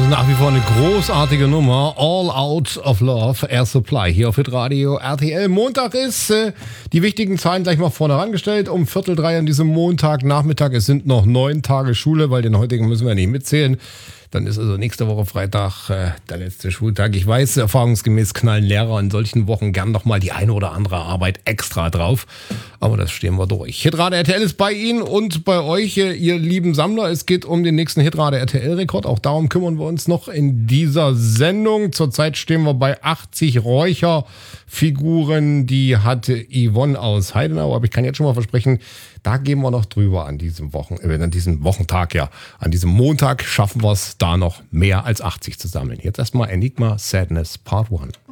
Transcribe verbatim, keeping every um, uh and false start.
ist nach wie vor eine großartige Nummer. All Out of Love, Air Supply, hier auf Hitradio R T L. Montag ist, äh, die wichtigen Zahlen gleich mal vorne herangestellt. Um Viertel drei an diesem Montagnachmittag. Es sind noch neun Tage Schule, weil den heutigen müssen wir nicht mitzählen. Dann ist also nächste Woche Freitag äh, der letzte Schultag. Ich weiß, erfahrungsgemäß knallen Lehrer in solchen Wochen gern nochmal die eine oder andere Arbeit extra drauf. Aber das stehen wir durch. Hitradio R T L ist bei Ihnen und bei euch, ihr lieben Sammler. Es geht um den nächsten Hitradio R T L-Rekord. Auch darum kümmern wir uns noch in dieser Sendung. Zurzeit stehen wir bei achtzig Räucherfiguren. Die hatte Yvonne aus Heidenau. Aber ich kann jetzt schon mal versprechen, da gehen wir noch drüber an diesem Wochen, äh, an diesem Wochentag, ja. An diesem Montag schaffen wir es, da noch mehr als achtzig zu sammeln. Jetzt erstmal Enigma Sadness Part eins.